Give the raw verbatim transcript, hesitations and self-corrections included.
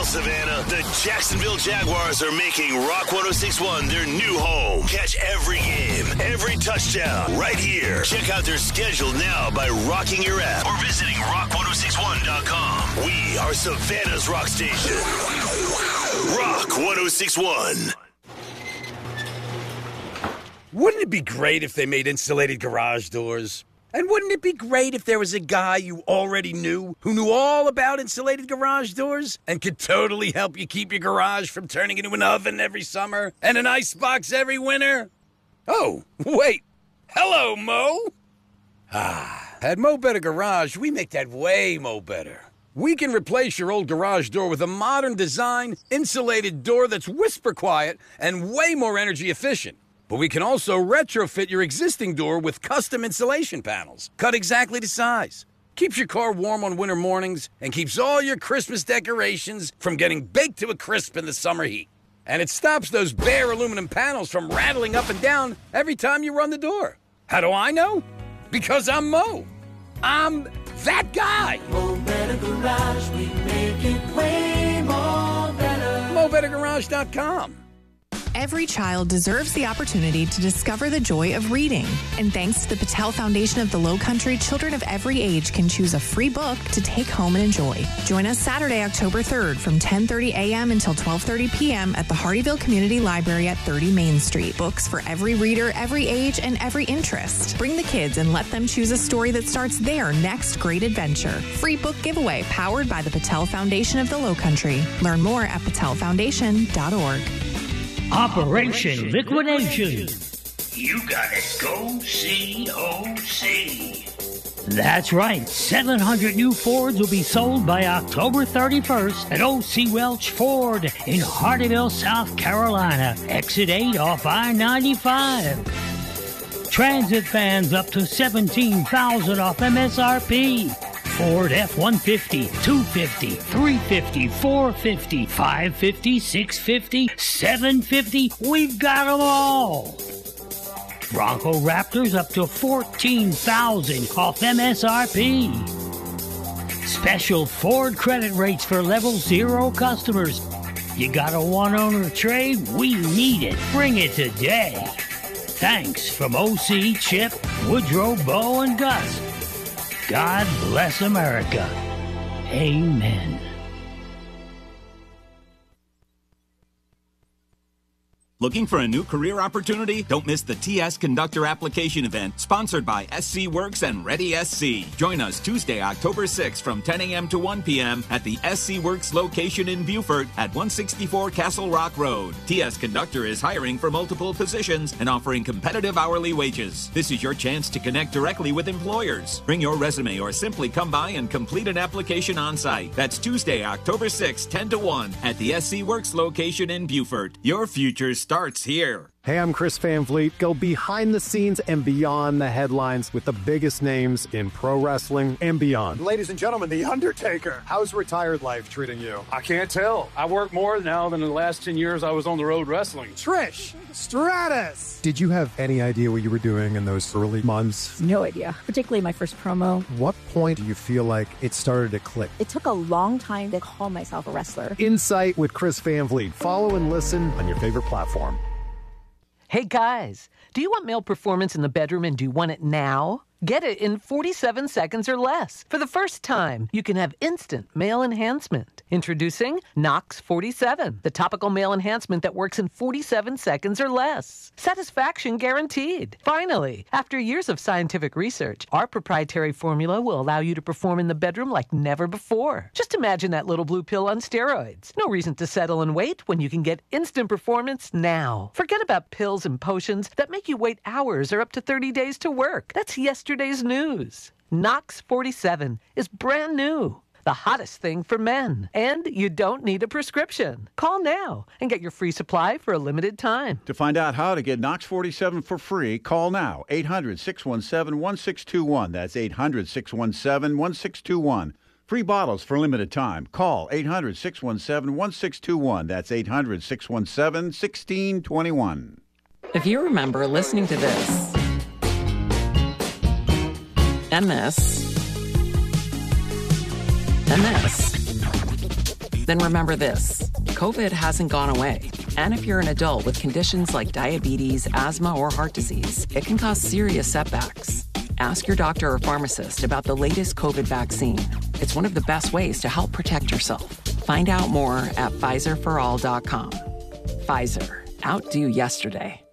Savannah. The Jacksonville Jaguars are making Rock one oh six point one their new home. Catch every game, every touchdown, right here. Check out their schedule now by rocking your app or visiting rock one oh six one dot com. We are Savannah's rock station. Rock one oh six point one. Wouldn't it be great if they made insulated garage doors? And wouldn't it be great if there was a guy you already knew who knew all about insulated garage doors and could totally help you keep your garage from turning into an oven every summer and an icebox every winter? Oh, wait. Hello, Mo. Ah, at Mo Better Garage, we make that way mo better. We can replace your old garage door with a modern design, insulated door that's whisper quiet and way more energy efficient. But we can also retrofit your existing door with custom insulation panels, cut exactly to size. Keeps your car warm on winter mornings and keeps all your Christmas decorations from getting baked to a crisp in the summer heat. And it stops those bare aluminum panels from rattling up and down every time you run the door. How do I know? Because I'm Mo. I'm that guy. Mo Better Garage, we make it way more better. Mo Better Garage dot com. Every child deserves the opportunity to discover the joy of reading. And thanks to the Patel Foundation of the Lowcountry, children of every age can choose a free book to take home and enjoy. Join us Saturday, October third from ten thirty a.m. until twelve thirty p.m. at the Hardyville Community Library at thirty Main Street. Books for every reader, every age, and every interest. Bring the kids and let them choose a story that starts their next great adventure. Free book giveaway powered by the Patel Foundation of the Lowcountry. Learn more at patel foundation dot org. Operation Liquidation. You gotta go C O C. That's right. seven hundred new Fords will be sold by October thirty-first at O C Welch Ford in Hardyville, South Carolina. Exit eight off I ninety-five. Transit vans up to seventeen thousand dollars off M S R P. Ford F one fifty, two fifty, three fifty, four fifty, five fifty, six fifty, seven fifty. We've got them all. Bronco Raptors up to fourteen thousand off M S R P. Special Ford credit rates for level zero customers. You got a one-owner trade? We need it. Bring it today. Thanks from O C, Chip, Woodrow, Bo, and Gus. God bless America. Amen. Looking for a new career opportunity? Don't miss the T S Conductor Application Event, sponsored by S C Works and Ready S C. Join us Tuesday, October sixth from ten a.m. to one p.m. at the S C Works location in Beaufort at one sixty-four Castle Rock Road. T S Conductor is hiring for multiple positions and offering competitive hourly wages. This is your chance to connect directly with employers. Bring your resume or simply come by and complete an application on site. That's Tuesday, October sixth, ten to one at the S C Works location in Beaufort. Your future starts here. Hey, I'm Chris Van Vliet. Go behind the scenes and beyond the headlines with the biggest names in pro wrestling and beyond. Ladies and gentlemen, The Undertaker. How's retired life treating you? I can't tell. I work more now than in the last ten years I was on the road wrestling. Trish Stratus. Did you have any idea what you were doing in those early months? No idea, particularly my first promo. What point do you feel like it started to click? It took a long time to call myself a wrestler. Insight with Chris Van Vliet. Follow and listen on your favorite platform. Hey guys, do you want male performance in the bedroom and do you want it now? Get it in forty-seven seconds or less. For the first time, you can have instant male enhancement. Introducing Nox forty-seven, the topical male enhancement that works in forty-seven seconds or less. Satisfaction guaranteed. Finally, after years of scientific research, our proprietary formula will allow you to perform in the bedroom like never before. Just imagine that little blue pill on steroids. No reason to settle and wait when you can get instant performance now. Forget about pills and potions that make you wait hours or up to thirty days to work. That's yesterday's news. Nox forty-seven is brand new. The hottest thing for men. And you don't need a prescription. Call now and get your free supply for a limited time. To find out how to get Nox forty-seven for free, call now. eight hundred, six one seven, one six two one. That's eight hundred, six one seven, one six two one. Free bottles for limited time. Call eight hundred, six one seven, one six two one. That's eight hundred, six one seven, one six two one. If you remember listening to this and this and this, then remember this. COVID hasn't gone away. And if you're an adult with conditions like diabetes, asthma, or heart disease, it can cause serious setbacks. Ask your doctor or pharmacist about the latest COVID vaccine. It's one of the best ways to help protect yourself. Find out more at Pfizer for all dot com. Pfizer. Outdo yesterday.